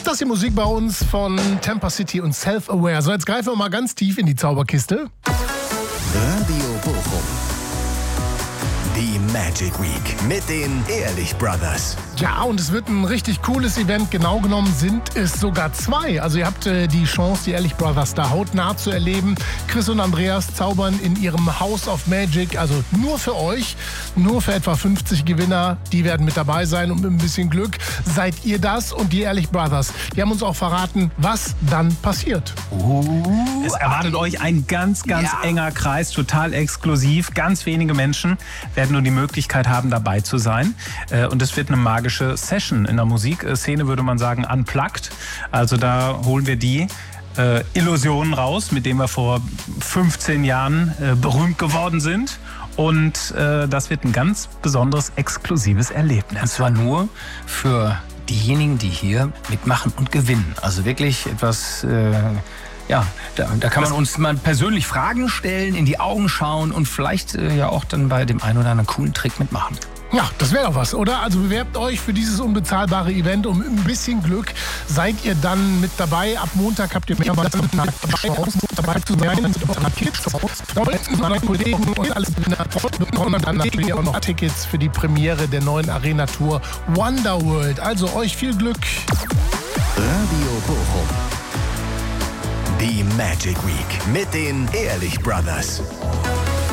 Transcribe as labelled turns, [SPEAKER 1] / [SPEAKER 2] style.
[SPEAKER 1] das die Musik bei uns von Temper City und Self-Aware. So, jetzt greifen wir mal ganz tief in die Zauberkiste.
[SPEAKER 2] Radio Bochum. Die Magic Week mit den Ehrlich Brothers.
[SPEAKER 1] Ja, und es wird ein richtig cooles Event. Genau genommen sind es sogar zwei. Also ihr habt die Chance, die Ehrlich Brothers da hautnah zu erleben. Chris und Andreas zaubern in ihrem House of Magic, also nur für euch, nur für etwa 50 Gewinner. Die werden mit dabei sein und mit ein bisschen Glück seid ihr das und die Ehrlich Brothers. Die haben uns auch verraten, was dann passiert.
[SPEAKER 3] Es erwartet euch ein ganz enger Kreis, total exklusiv. Ganz wenige Menschen werden nur die Möglichkeit haben, dabei zu sein. Und es wird eine magische Session in der Musikszene, würde man sagen, unplugged. Also da holen wir die Illusionen raus, mit denen wir vor 15 Jahren berühmt geworden sind. Und das wird ein ganz besonderes, exklusives Erlebnis.
[SPEAKER 4] Und zwar nur für diejenigen, die hier mitmachen und gewinnen. Also wirklich etwas... da kann man uns mal persönlich Fragen stellen, in die Augen schauen und vielleicht ja auch dann bei dem einen oder anderen coolen Trick mitmachen.
[SPEAKER 1] Ja, das wäre doch was, oder? Also bewerbt euch für dieses unbezahlbare Event um ein bisschen Glück. Seid ihr dann mit dabei? Ab Montag habt ihr mehr dabei zu sein. Meine Kollegen und alles bekommen dann natürlich auch noch Tickets für die Premiere der neuen Arena-Tour Wonderworld. Also euch viel Glück.
[SPEAKER 2] Radio Bochum. Die Magic Week mit den Ehrlich Brothers.